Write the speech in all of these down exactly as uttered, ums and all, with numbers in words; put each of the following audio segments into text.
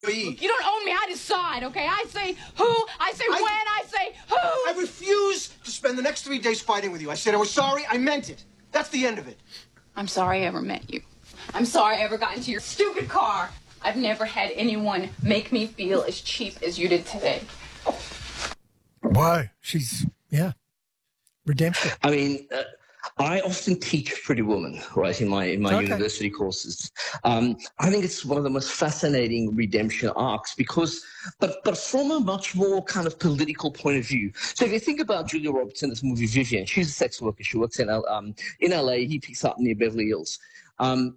You don't own me. I decide, okay? I say who, I say I, when, I say who. I refuse to spend the next three days fighting with you. I said I was sorry. I meant it. That's the end of it. I'm sorry I ever met you. I'm sorry I ever got into your stupid car. I've never had anyone make me feel as cheap as you did today. Whoa. She's, yeah, redemption. I mean... Uh, I often teach Pretty Woman, right, in my in my okay. university courses. Um, I think it's one of the most fascinating redemption arcs because, but but from a much more kind of political point of view. So if you think about Julia Roberts in this movie Vivian, she's a sex worker. She works in um in L A. He picks up near Beverly Hills. Um,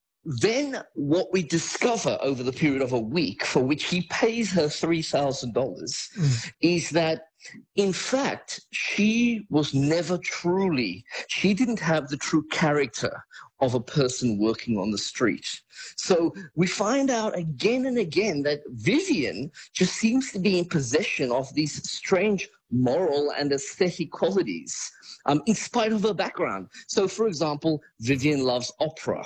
Then what we discover over the period of a week, for which he pays her three thousand dollars, mm. is that, in fact, she was never truly, she didn't have the true character of a person working on the street. So we find out again and again that Vivian just seems to be in possession of these strange moral and aesthetic qualities, um, in spite of her background. So, for example, Vivian loves opera.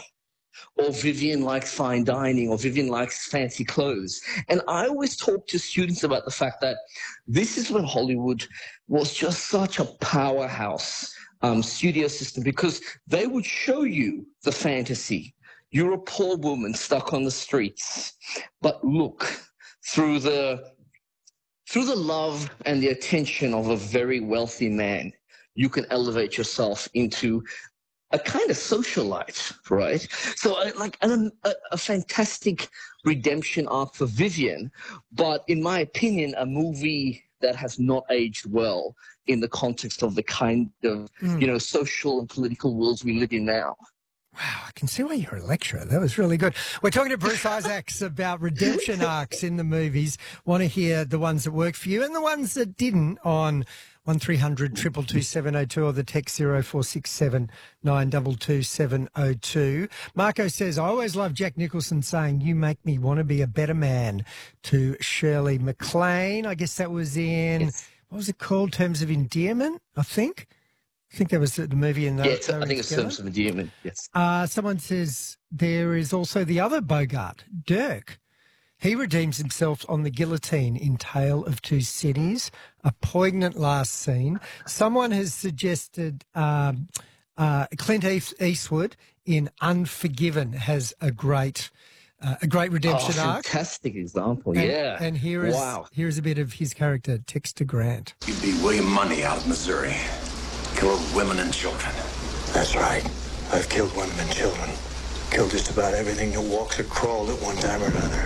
Or Vivian likes fine dining, or Vivian likes fancy clothes. And I always talk to students about the fact that this is when Hollywood was just such a powerhouse um, studio system, because they would show you the fantasy. You're a poor woman stuck on the streets, but look, through the through the love and the attention of a very wealthy man, you can elevate yourself into a kind of socialite, right? So uh, like an, a, a fantastic redemption arc for Vivian, but in my opinion, a movie that has not aged well in the context of the kind of, mm. you know, social and political worlds we live in now. Wow, I can see why you're a lecturer. That was really good. We're talking to Bruce Isaacs about redemption arcs in the movies. Want to hear the ones that work for you and the ones that didn't on one three hundred, two two two, seven oh two or the text zero four six seven, nine two two, seven oh two. Marco says, I always love Jack Nicholson saying, you make me want to be a better man, to Shirley MacLaine. I guess that was in, yes. what was it called? Terms of Endearment, I think. I think that was the movie in the... Yes, I think it's Terms of Endearment, yes. Uh, someone says there is also the other Bogart, Dirk. He redeems himself on the guillotine in Tale of Two Cities, a poignant last scene. Someone has suggested um, uh, Clint Eastwood in Unforgiven has a great uh, a great redemption oh, arc. Fantastic example, and, yeah. And here is, wow. here is a bit of his character, Tex to Grant. You beat William Money out of Missouri. Killed women and children. That's right. I've killed women and children. Killed just about everything that walks or crawled at one time or another.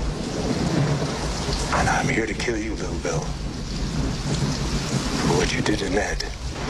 And I'm here to kill you, little Bill. For what you did to Ned.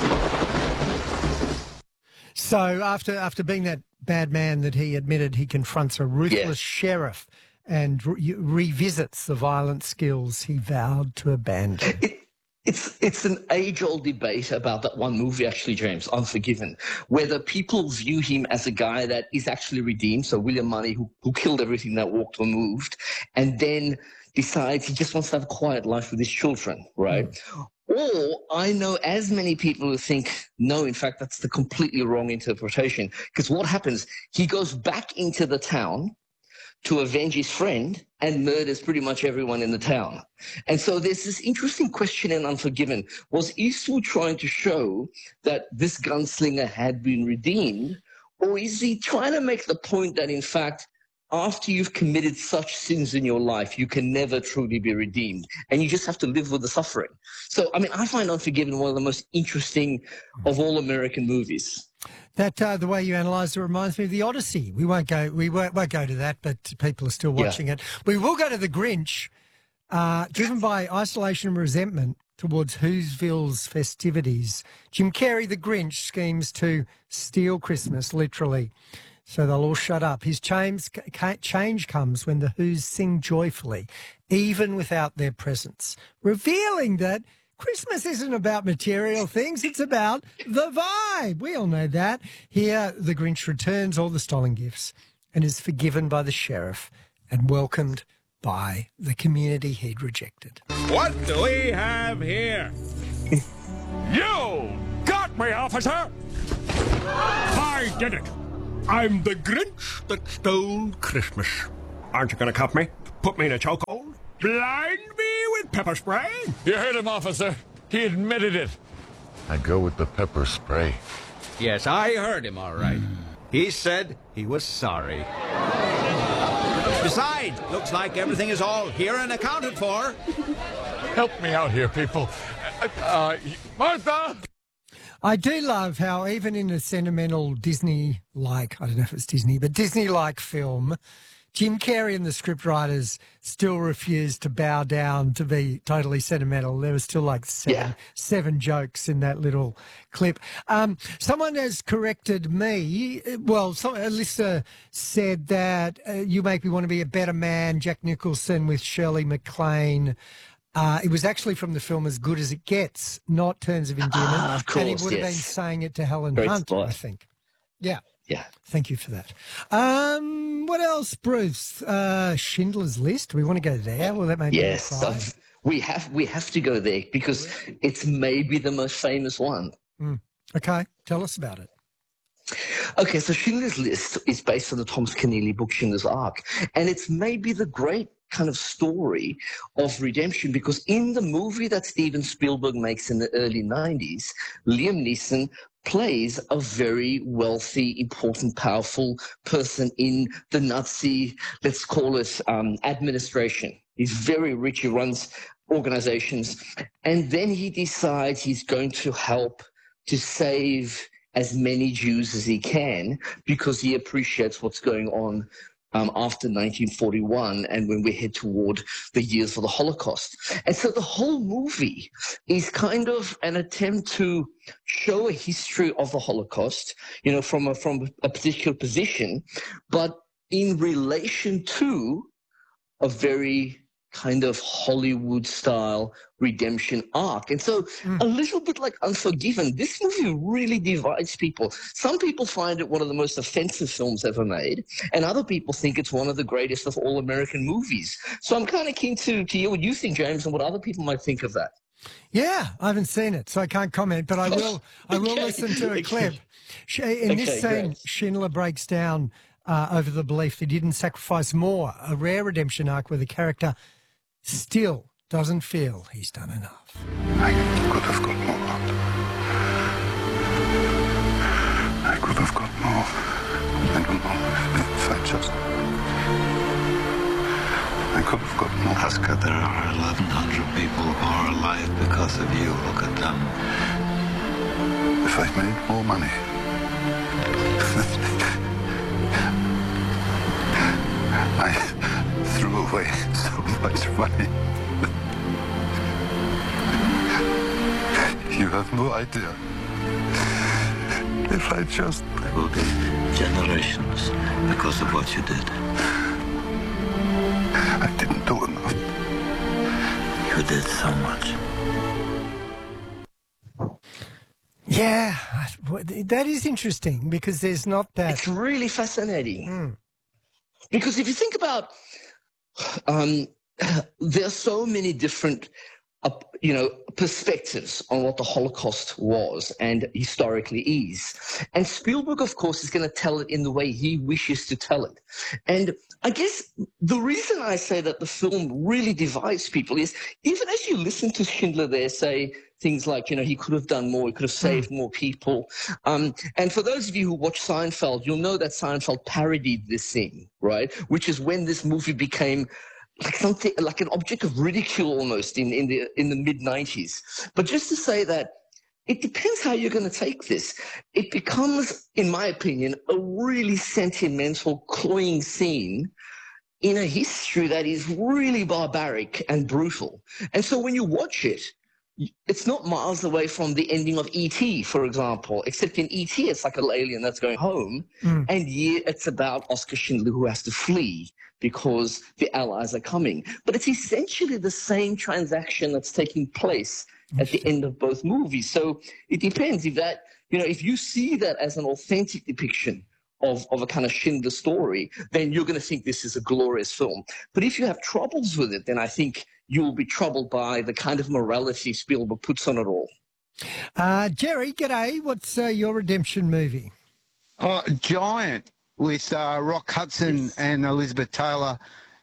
So after after being that bad man that he admitted, he confronts a ruthless yeah. sheriff and re- revisits the violent skills he vowed to abandon. It- It's it's an age-old debate about that one movie, actually, James, Unforgiven, whether people view him as a guy that is actually redeemed, so William Money, who, who killed everything that walked or moved, and then decides he just wants to have a quiet life with his children, right? Mm. Or I know as many people who think, no, in fact, that's the completely wrong interpretation, because what happens, he goes back into the town to avenge his friend and murders pretty much everyone in the town. And so there's this interesting question in Unforgiven. Was Eastwood trying to show that this gunslinger had been redeemed, or is he trying to make the point that, in fact, after you've committed such sins in your life, you can never truly be redeemed, and you just have to live with the suffering? So, I mean, I find Unforgiven one of the most interesting of all American movies. That uh, the way you analyse it reminds me of the Odyssey. We won't go. We won't, won't go to that, but people are still watching yeah. it. We will go to the Grinch, uh, driven by isolation and resentment towards Whoville's festivities. Jim Carrey, the Grinch, schemes to steal Christmas, literally, so they'll all shut up. His change, change comes when the Whos sing joyfully, even without their presence, revealing that Christmas isn't about material things, it's about the vibe. We all know that. Here, the Grinch returns all the stolen gifts and is forgiven by the sheriff and welcomed by the community he'd rejected. What do we have here? You got me, officer! I did it. I'm the Grinch that stole Christmas. Aren't you going to cuff me? Put me in a chokehold? Blind me with pepper spray? You heard him, officer. He admitted it. I go with the pepper spray. Yes, I heard him all right. He said he was sorry. Besides, looks like everything is all here and accounted for. Help me out here, people. Uh, uh, Martha! I do love how even in a sentimental Disney-like, I don't know if it's Disney, but Disney-like film, Jim Carrey and the scriptwriters still refused to bow down to be totally sentimental. There was still like seven, Yeah. seven jokes in that little clip. Um, someone has corrected me. Well, some, Alyssa said that uh, You Make Me Want to Be a Better Man, Jack Nicholson with Shirley MacLaine. Uh, it was actually from the film As Good As It Gets, not Terms of Endearment. Ah, of and he course, would have yes. been saying it to Helen Great Hunt, spot. I think. Yeah. Yeah. Thank you for that. Um, what else, Bruce? Uh, Schindler's List. We want to go there? Well, that made Yes, me cry. so we have we have to go there because it's maybe the most famous one. Mm. Okay, tell us about it. Okay, so Schindler's List is based on the Thomas Keneally book Schindler's Ark, and it's maybe the great kind of story of redemption because in the movie that Steven Spielberg makes in the early nineties, Liam Neeson plays a very wealthy, important, powerful person in the Nazi, let's call it um, administration. He's very rich. He runs organizations. And then he decides he's going to help to save as many Jews as he can because he appreciates what's going on Um, after nineteen forty-one and when we head toward the years of the Holocaust. And so the whole movie is kind of an attempt to show a history of the Holocaust, you know, from a, from a particular position, but in relation to a very kind of Hollywood-style redemption arc. And so mm. a little bit like Unforgiven, this movie really divides people. Some people find it one of the most offensive films ever made, and other people think it's one of the greatest of all American movies. So I'm kind of keen to, to hear what you think, James, and what other people might think of that. Yeah, I haven't seen it, so I can't comment, but I will I will Okay. listen to a Okay. clip. In Okay, this scene, great. Schindler breaks down uh, over the belief that he didn't sacrifice more, a rare redemption arc where the character still doesn't feel he's done enough. I could have got more. I could have got more. I don't know if I just... I could have got more. Oscar, there are eleven hundred people who are alive because of you. Look at them. If I'd made more money. I threw away so much money. You have no idea. If I just... There will be generations because of what you did. I didn't do enough. You did so much. Yeah, that is interesting because there's not that... It's really fascinating. Mm. Because if you think about, um, there are so many different, uh, you know, perspectives on what the Holocaust was and historically is. And Spielberg, of course, is going to tell it in the way he wishes to tell it. And I guess the reason I say that the film really divides people is even as you listen to Schindler there say things like, you know, he could have done more, he could have saved more people. Um, and for those of you who watch Seinfeld, you'll know that Seinfeld parodied this scene, right? Which is when this movie became like something like an object of ridicule almost in, in the in the mid nineties. But just to say that it depends how you're going to take this. It becomes, in my opinion, a really sentimental, cloying scene in a history that is really barbaric and brutal. And so when you watch it, it's not miles away from the ending of E T, for example, except in E T it's like an alien that's going home, mm. and yet it's about Oskar Schindler who has to flee because the Allies are coming. But it's essentially the same transaction that's taking place at the end of both movies. So it depends if that, you know, if you see that as an authentic depiction of, of a kind of Schindler story, then you're going to think this is a glorious film. But if you have troubles with it, then I think you'll be troubled by the kind of morality Spielberg puts on it all. Uh, Jerry, g'day. What's uh, your redemption movie? Oh, Giant with uh, Rock Hudson Yes. and Elizabeth Taylor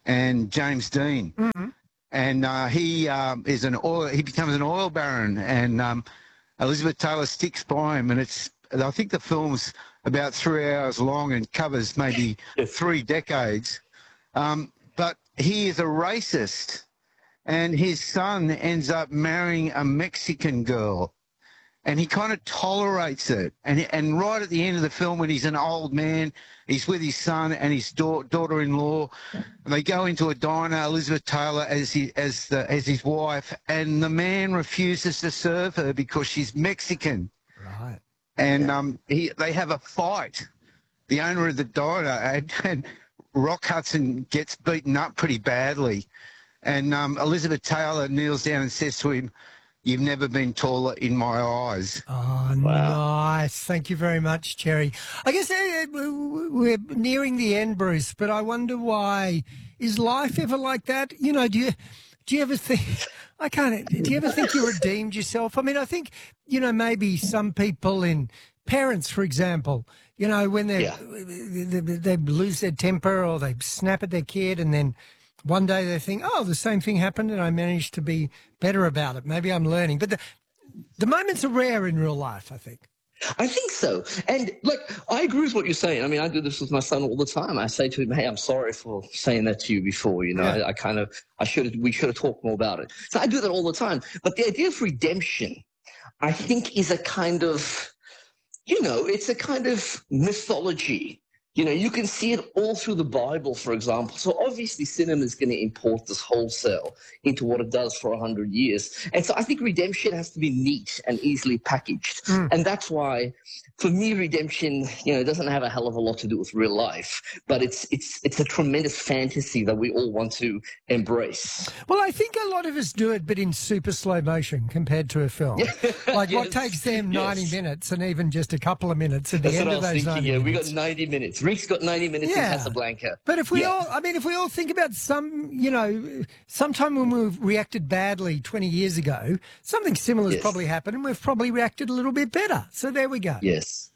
and James Dean. Mm-hmm. And uh, he um, is an oil. He becomes an oil baron, and um, Elizabeth Taylor sticks by him. And it's, I think the film's about three hours long and covers maybe three decades. Um, but he is a racist, and his son ends up marrying a Mexican girl. And he kind of tolerates it. And and right at the end of the film, when he's an old man, he's with his son and his da- daughter-in-law. And they go into a diner, Elizabeth Taylor as he, as the, as his wife, and the man refuses to serve her because she's Mexican. Right. And um, he they have a fight. The owner of the diner, and, and Rock Hudson gets beaten up pretty badly. And um, Elizabeth Taylor kneels down and says to him, "You've never been taller in my eyes." Oh, wow. Nice. Thank you very much, Cherry. I guess uh, we're nearing the end, Bruce, but I wonder why. Is life ever like that? You know, do you, do you ever think, I can't, do you ever think you redeemed yourself? I mean, I think, you know, maybe some people in, parents, for example, you know, when they, yeah. they, they lose their temper or they snap at their kid and then one day they think, oh, the same thing happened and I managed to be better about it. Maybe I'm learning. But the, the moments are rare in real life, I think. I think so. And, look, I agree with what you're saying. I mean, I do this with my son all the time. I say to him, hey, I'm sorry for saying that to you before. You know, yeah. I, I kind of, I should have, we should have talked more about it. So I do that all the time. But the idea of redemption, I think, is a kind of, you know, it's a kind of mythology. You know, you can see it all through the Bible, for example. So obviously cinema is going to import this wholesale into what it does for a hundred years. And so I think redemption has to be neat and easily packaged. Mm. And that's why, for me, redemption, you know, doesn't have a hell of a lot to do with real life, but it's it's it's a tremendous fantasy that we all want to embrace. Well, I think a lot of us do it, but in super slow motion compared to a film. Like yes. what takes them ninety yes. minutes and even just a couple of minutes at the That's end what of I was those thinking, ninety yeah, minutes. We got ninety minutes. Rick's got ninety minutes yeah. in Casablanca. But if we yeah. all, I mean, if we all think about some, you know, sometime when we've reacted badly twenty years ago, something similar has yes. probably happened and we've probably reacted a little bit better. So there we go. Yes.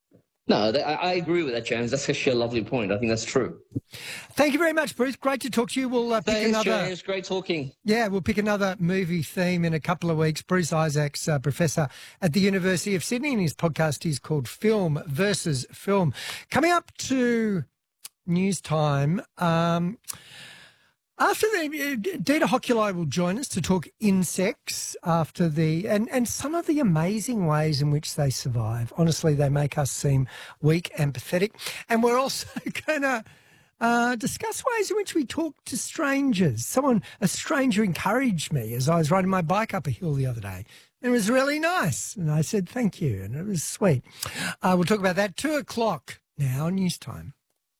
No, I, I agree with that, James. That's actually a lovely point. I think that's true. Thank you very much, Bruce. Great to talk to you. We'll uh, pick Thanks, another. James. Great talking. Yeah, we'll pick another movie theme in a couple of weeks. Bruce Isaacs, uh, professor at the University of Sydney, and his podcast is called Film versus Film. Coming up to news time. Um, After the, Dita Hokulai will join us to talk insects after the, and, and some of the amazing ways in which they survive. Honestly, they make us seem weak and pathetic. And we're also going to uh, discuss ways in which we talk to strangers. Someone, a stranger encouraged me as I was riding my bike up a hill the other day. It was really nice. And I said, thank you. And it was sweet. Uh, we'll talk about that. Two o'clock now, news time.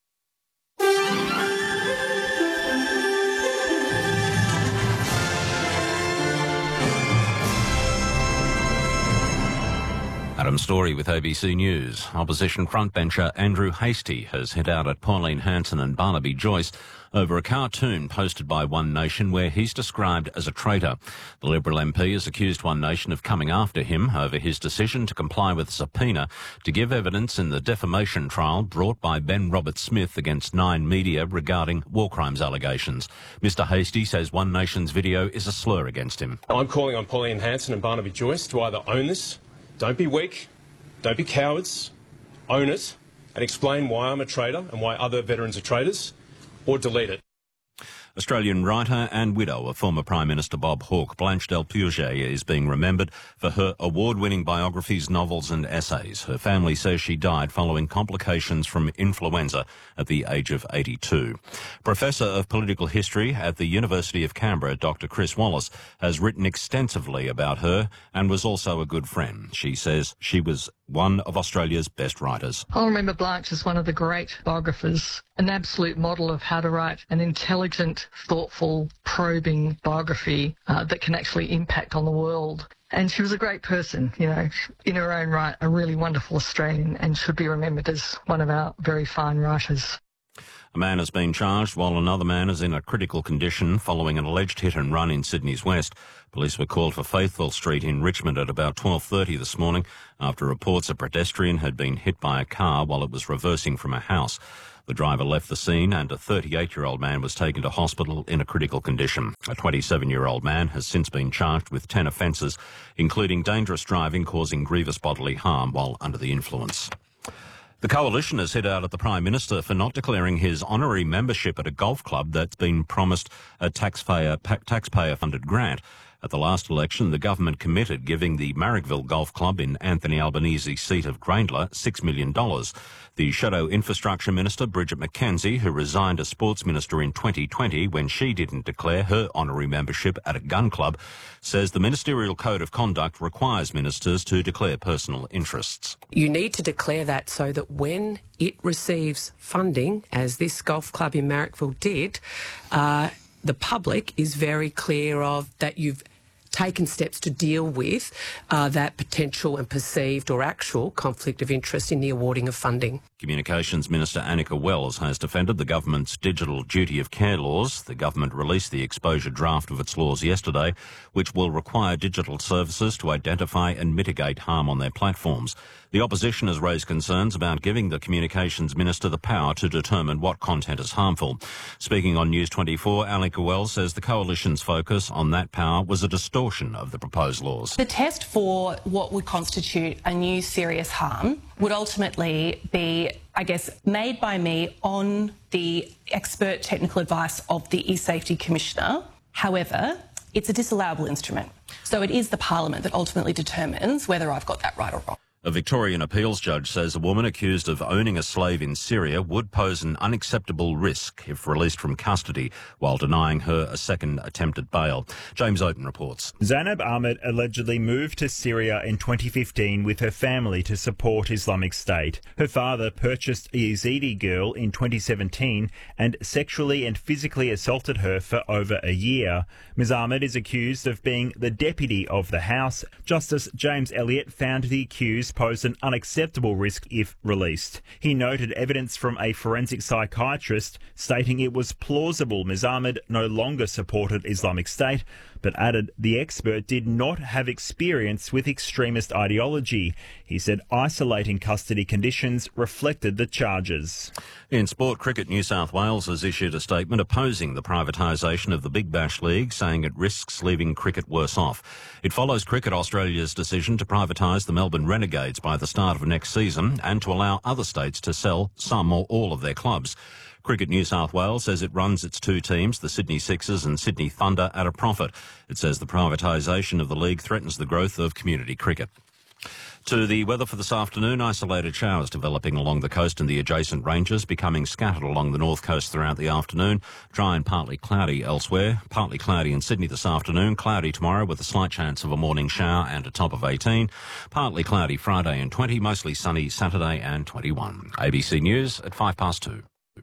Adam Story with A B C News. Opposition frontbencher Andrew Hastie has hit out at Pauline Hanson and Barnaby Joyce over a cartoon posted by One Nation where he's described as a traitor. The Liberal M P has accused One Nation of coming after him over his decision to comply with a subpoena to give evidence in the defamation trial brought by Ben Roberts-Smith against Nine Media regarding war crimes allegations. Mister Hastie says One Nation's video is a slur against him. I'm calling on Pauline Hanson and Barnaby Joyce to either own this, don't be weak, don't be cowards, own it, and explain why I'm a traitor and why other veterans are traitors, or delete it. Australian writer and widow of former Prime Minister Bob Hawke, Blanche Del Puget is being remembered for her award-winning biographies, novels and essays. Her family says she died following complications from influenza at the age of eighty-two. Professor of Political History at the University of Canberra, Doctor Chris Wallace, has written extensively about her and was also a good friend. She says she was one of Australia's best writers. I'll remember Blanche as one of the great biographers, an absolute model of how to write an intelligent, thoughtful, probing biography uh, that can actually impact on the world. And she was a great person, you know, in her own right, a really wonderful Australian, and should be remembered as one of our very fine writers. A man has been charged while another man is in a critical condition following an alleged hit and run in Sydney's West. Police were called for Faithful Street in Richmond at about twelve thirty this morning after reports a pedestrian had been hit by a car while it was reversing from a house. The driver left the scene and a thirty-eight-year-old man was taken to hospital in a critical condition. A twenty-seven-year-old man has since been charged with ten offences, including dangerous driving causing grievous bodily harm while under the influence. The Coalition has hit out at the Prime Minister for not declaring his honorary membership at a golf club that's been promised a taxpayer, taxpayer-funded grant. At the last election, the government committed giving the Marrickville Golf Club in Anthony Albanese's seat of Grayndler six million dollars. The Shadow Infrastructure Minister, Bridget McKenzie, who resigned as Sports Minister in twenty twenty when she didn't declare her honorary membership at a gun club, says the Ministerial Code of Conduct requires ministers to declare personal interests. You need to declare that so that when it receives funding, as this golf club in Marrickville did, uh, the public is very clear of that you've taken steps to deal with uh, that potential and perceived or actual conflict of interest in the awarding of funding. Communications Minister Annika Wells has defended the government's digital duty of care laws. The government released the exposure draft of its laws yesterday, which will require digital services to identify and mitigate harm on their platforms. The opposition has raised concerns about giving the Communications Minister the power to determine what content is harmful. Speaking on News twenty-four, Annika Wells says the Coalition's focus on that power was a distortion of the proposed laws. The test for what would constitute a new serious harm would ultimately be, I guess, made by me on the expert technical advice of the E-Safety Commissioner. However, it's a disallowable instrument. So it is the Parliament that ultimately determines whether I've got that right or wrong. A Victorian appeals judge says a woman accused of owning a slave in Syria would pose an unacceptable risk if released from custody, while denying her a second attempt at bail. James Oaten reports. Zainab Ahmed allegedly moved to Syria in twenty fifteen with her family to support Islamic State. Her father purchased a Yazidi girl in twenty seventeen and sexually and physically assaulted her for over a year. Miz Ahmed is accused of being the deputy of the house. Justice James Elliott found the accused posed an unacceptable risk if released. He noted evidence from a forensic psychiatrist stating it was plausible Miz Ahmed no longer supported Islamic State, but added the expert did not have experience with extremist ideology. He said isolating custody conditions reflected the charges. In sport, Cricket New South Wales has issued a statement opposing the privatisation of the Big Bash League, saying it risks leaving cricket worse off. It follows Cricket Australia's decision to privatise the Melbourne Renegades by the start of next season and to allow other states to sell some or all of their clubs. Cricket New South Wales says it runs its two teams, the Sydney Sixers and Sydney Thunder, at a profit. It says the privatisation of the league threatens the growth of community cricket. To the weather for this afternoon, isolated showers developing along the coast and the adjacent ranges, becoming scattered along the north coast throughout the afternoon. Dry and partly cloudy elsewhere. Partly cloudy in Sydney this afternoon, cloudy tomorrow with a slight chance of a morning shower and a top of eighteen. Partly cloudy Friday and twenty, mostly sunny Saturday and twenty-one. A B C News at five past two.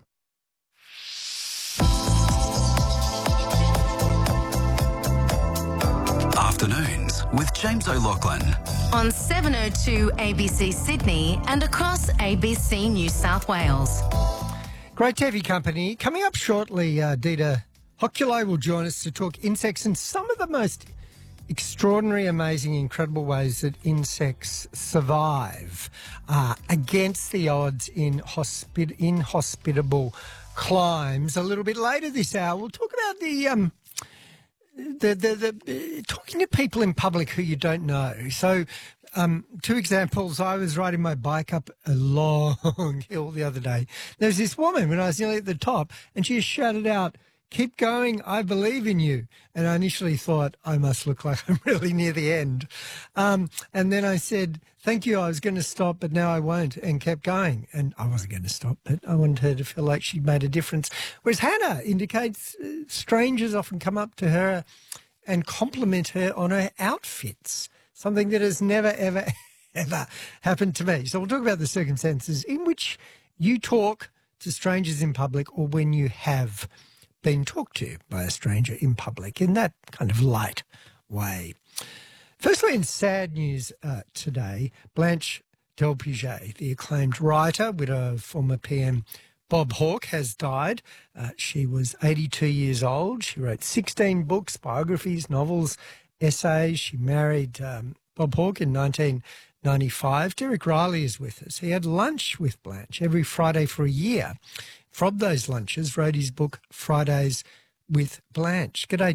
Afternoons with James O'Loughlin. On seven oh two A B C Sydney and across A B C New South Wales. Great T V company. Coming up shortly, uh, Dita Hokulai will join us to talk insects and some of the most extraordinary, amazing, incredible ways that insects survive uh, against the odds in hospi- inhospitable climes. A little bit later this hour, we'll talk about the... Um, The, the, the, talking to people in public who you don't know. So, um, two examples. I was riding my bike up a long hill the other day. There was this woman when I was nearly at the top, and she just shouted out, "Keep going, I believe in you." And I initially thought, I must look like I'm really near the end. Um, and then I said, "Thank you, I was going to stop, but now I won't," and kept going. And I wasn't going to stop, but I wanted her to feel like she'd made a difference. Whereas Hannah indicates uh, strangers often come up to her and compliment her on her outfits, something that has never, ever, ever happened to me. So we'll talk about the circumstances in which you talk to strangers in public or when you have been talked to by a stranger in public in that kind of light way. Firstly, in sad news uh, today, Blanche Delpuget, the acclaimed writer, widow of former P M Bob Hawke, has died. Uh, she was eighty-two years old. She wrote sixteen books, biographies, novels, essays. She married um, Bob Hawke in nineteen ninety-five. Derek Riley is with us. He had lunch with Blanche every Friday for a year. From those lunches, wrote his book, Fridays with Blanche. G'day,